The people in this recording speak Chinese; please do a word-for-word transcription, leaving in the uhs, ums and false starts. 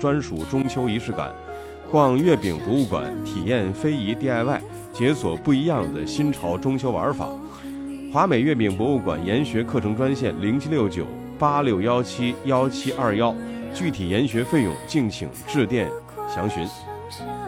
专属中秋仪式感，逛月饼博物馆，体验非遗 D I Y， 解锁不一样的新潮中秋玩法。华美月饼博物馆研学课程专线零七六九八六一七一七二一，具体研学费用敬请致电详询。